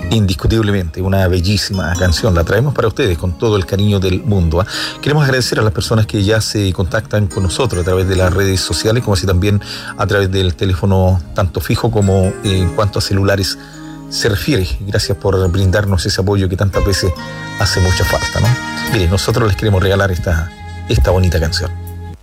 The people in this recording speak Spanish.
Indiscutiblemente, una bellísima canción. La traemos para ustedes con todo el cariño del mundo. Queremos agradecer a las personas que ya se contactan con nosotros a través de las redes sociales, como así también a través del teléfono tanto fijo como en cuanto a celulares se refiere. Gracias por brindarnos ese apoyo que tantas veces hace mucha falta, ¿no? Mire, nosotros les queremos regalar esta bonita canción.